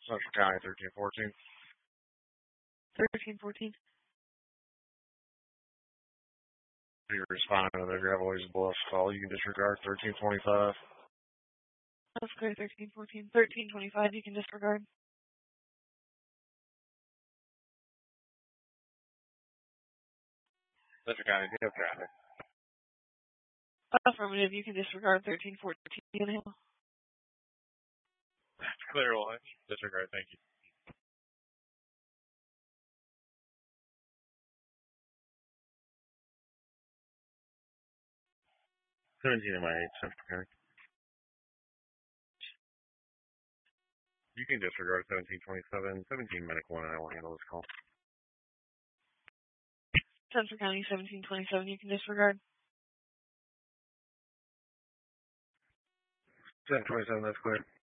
Central County 1314. 1314. You're responding to the Gravelways Bluff call. You can disregard 1325. That's clear, 1314. 1325, you can disregard. Central County, do you have traffic? Affirmative, you can disregard 1314. That's clear line. Disregard, thank you. 17 in my 8, Central County. You can disregard 1727. 17 Medic 1, and I will handle this call. Central County 1727, you can disregard. 727, that's clear.